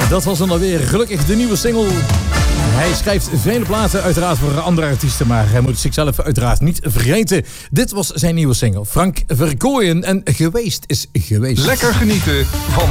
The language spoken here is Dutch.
Dat was dan alweer gelukkig de nieuwe single. Hij schrijft vele platen uiteraard voor andere artiesten, maar hij moet zichzelf uiteraard niet vergeten. Dit was zijn nieuwe single. Frank Verkooyen en Geweest is Geweest. Lekker genieten van